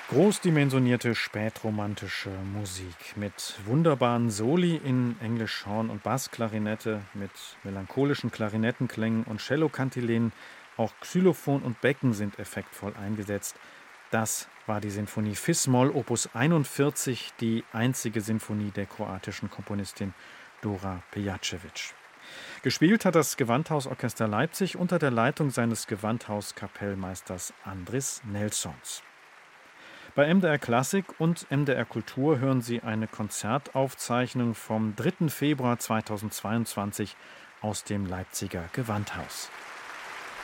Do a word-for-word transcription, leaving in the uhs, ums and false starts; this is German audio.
Großdimensionierte spätromantische Musik mit wunderbaren Soli in Englisch Horn und Bassklarinette, mit melancholischen Klarinettenklängen und Cellokantilenen, auch Xylophon und Becken sind effektvoll eingesetzt. Das war die Sinfonie Fis-Moll Opus einundvierzig, die einzige Sinfonie der kroatischen Komponistin Dora Pejacevic. Gespielt hat das Gewandhausorchester Leipzig unter der Leitung seines Gewandhauskapellmeisters Andris Nelsons. Bei M D R Klassik und M D R Kultur hören Sie eine Konzertaufzeichnung vom dritten Februar zweitausendzweiundzwanzig aus dem Leipziger Gewandhaus.